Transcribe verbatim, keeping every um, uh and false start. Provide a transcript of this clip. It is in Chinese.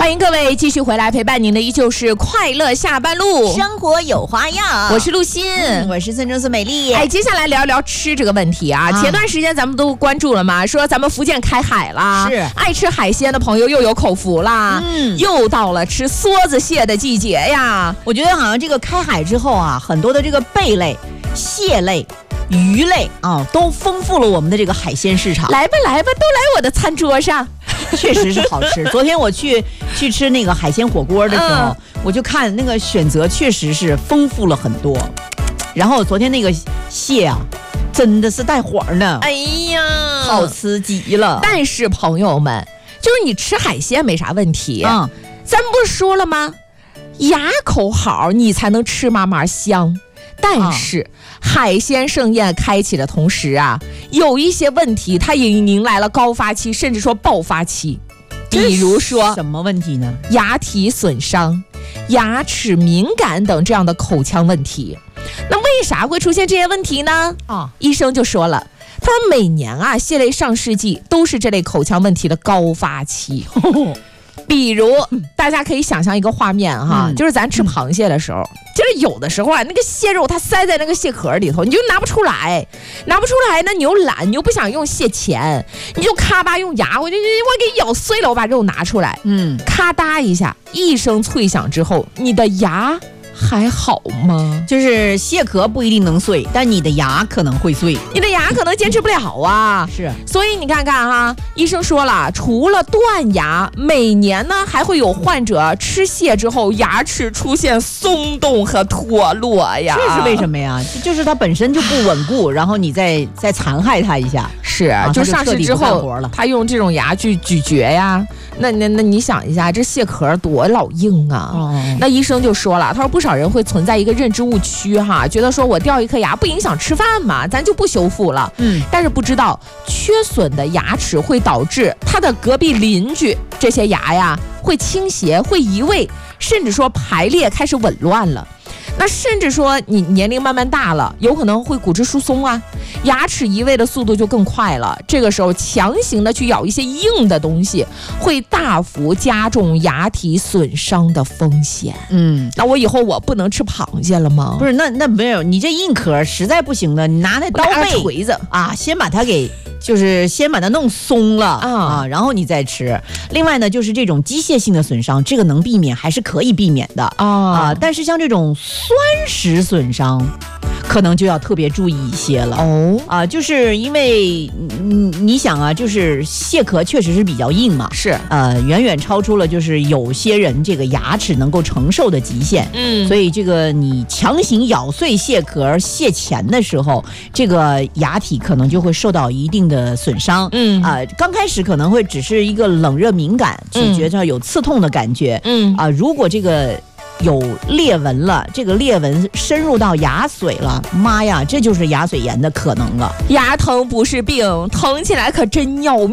欢迎各位继续回来陪伴您的依旧是快乐下班路， 生活有花样。 我是陆欣、 嗯、我是孙中思美丽。 哎，接下来聊一聊吃这个问题啊。啊前段时间咱们都关注了嘛，说咱们福建开海啦， 是爱吃海鲜的朋友又有口福啦。嗯，又到了吃梭子蟹的季节呀。 我觉得好像这个开海之后啊，很多的这个贝类、蟹类、鱼类啊，都丰富了我们的这个海鲜市场。 来吧来吧，都来我的餐桌上。 确实是好吃。昨天我去去吃那个海鲜火锅的时候、嗯，我就看那个选择确实是丰富了很多。然后昨天那个蟹啊，真的是带黄呢， 哎呀， 好吃极了。 但是朋友们，就是你吃海鲜没啥问题，嗯，咱不是说了吗？牙口好，你才能吃嘛嘛香。但是、嗯、海鲜盛宴开启的同时啊，有一些问题它也迎来了高发期，甚至说爆发期。比如说什么问题呢？ 牙体损伤、牙齿敏感等这样的口腔问题。那为啥会出现这些问题呢？啊，医生就说了，他们每年啊蟹类上市季都是这类口腔问题的高发期。比如大家可以想象一个画面哈、嗯，就是咱吃螃蟹的时候、嗯、就是有的时候啊，那个蟹肉它塞在那个蟹壳里头，你就拿不出来拿不出来呢，你又懒，你又不想用蟹钳，你就咔吧用牙，我就我给咬碎了，我把肉拿出来，嗯，咔嗒一下，一声脆响之后，你的牙还好吗？ 就是蟹壳不一定能碎，但你的牙可能会碎， 你的牙可能坚持不了啊。 是， 所以你看看哈，医生说了，除了断牙，每年呢还会有患者吃蟹之后牙齿出现松动和脱落呀。 这是为什么呀？就是它本身就不稳固，然后你再再残害它一下。 是，啊、就上市之后，他用这种牙去咀嚼呀。那那那你想一下，这蟹壳多老硬啊！哦、那医生就说了，他说不少人会存在一个认知误区哈，觉得说我掉一颗牙不影响吃饭嘛，咱就不修复了。嗯，但是不知道缺损的牙齿会导致他的隔壁邻居这些牙呀会倾斜、会移位，甚至说排列开始紊乱了。那甚至说你年龄慢慢大了，有可能会骨质疏松啊，牙齿移位的速度就更快了。这个时候强行的去咬一些硬的东西，会大幅加重牙体损伤的风险。嗯，那我以后我不能吃螃蟹了吗？ 不是，那那没有，你这硬壳实在不行了，你拿那刀背锤子啊，先把它给。就是先把它弄松了 啊, 啊，然后你再吃。另外呢，就是这种机械性的损伤，这个能避免还是可以避免的 啊, 啊。但是像这种酸蚀损伤，可能就要特别注意一些了哦啊，就是因为你你想啊，就是蟹壳确实是比较硬嘛， 是呃远远超出了就是有些人这个牙齿能够承受的极限，嗯，所以这个你强行咬碎蟹壳、蟹钳的时候，这个牙体可能就会受到一定的损伤，嗯啊、呃，刚开始可能会只是一个冷热敏感，咀嚼着有刺痛的感觉，嗯啊、呃，如果这个。有裂纹了，这个裂纹深入到牙髓了，妈呀，这就是牙髓炎的可能了。 牙疼不是病，疼起来可真要命。